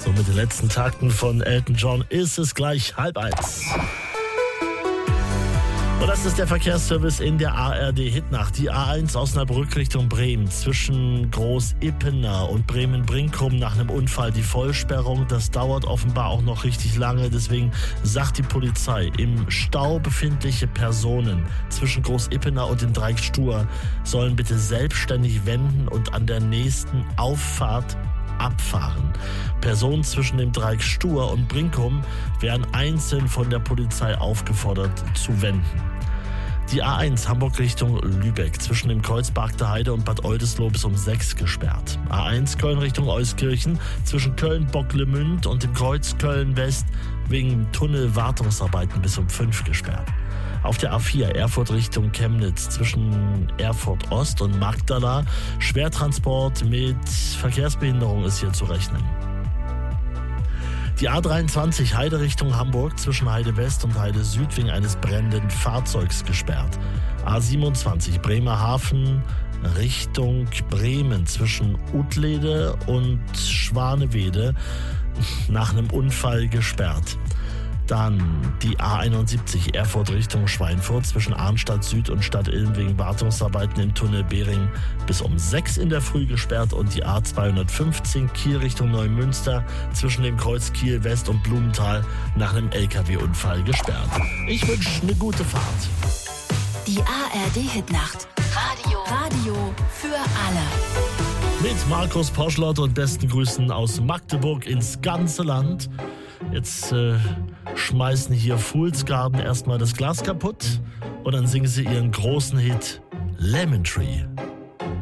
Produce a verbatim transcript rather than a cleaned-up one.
So mit den letzten Takten von Elton John ist es gleich halb eins. Und das ist der Verkehrsservice in der A R D-Hitnacht. Die A eins Osnabrück Richtung Bremen zwischen Groß-Ippener und Bremen-Brinkum nach einem Unfall die Vollsperrung. Das dauert offenbar auch noch richtig lange. Deswegen sagt die Polizei, im Stau befindliche Personen zwischen Groß-Ippener und dem Dreieck Stur sollen bitte selbstständig wenden und an der nächsten Auffahrt abfahren. Personen zwischen dem Dreieck Stur und Brinkum werden einzeln von der Polizei aufgefordert zu wenden. Die A eins Hamburg Richtung Lübeck zwischen dem Kreuz Barkter Heide und Bad Oldesloe bis um sechs gesperrt. A eins Köln Richtung Euskirchen zwischen Köln-Bocklemünd und dem Kreuz Köln-West wegen Tunnelwartungsarbeiten bis um fünf gesperrt. Auf der A vier Erfurt Richtung Chemnitz zwischen Erfurt Ost und Magdala Schwertransport mit Verkehrsbehinderung ist hier zu rechnen. Die A dreiundzwanzig Heide Richtung Hamburg zwischen Heide West und Heide Süd wegen eines brennenden Fahrzeugs gesperrt. A siebenundzwanzig Bremerhaven Richtung Bremen zwischen Utlede und Schwanewede nach einem Unfall gesperrt. Dann die A einundsiebzig Erfurt Richtung Schweinfurt zwischen Arnstadt Süd und Stadt Ilm wegen Wartungsarbeiten im Tunnel Behring bis um sechs in der Früh gesperrt und die A zweihundertfünfzehn Kiel Richtung Neumünster zwischen dem Kreuz Kiel West und Blumenthal nach einem L K W-Unfall gesperrt. Ich wünsche eine gute Fahrt. Die A R D-Hitnacht. Radio. Radio für alle. Mit Markus Poschlott und besten Grüßen aus Magdeburg ins ganze Land. Jetzt äh, schmeißen hier Fool's Garden erstmal das Glas kaputt und dann singen sie ihren großen Hit Lemon Tree.